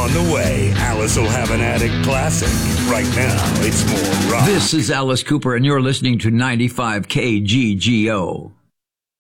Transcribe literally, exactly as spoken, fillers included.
On the way, Alice will have an attic classic. Right now, it's more rock. This is Alice Cooper, and you're listening to ninety-five K G G O.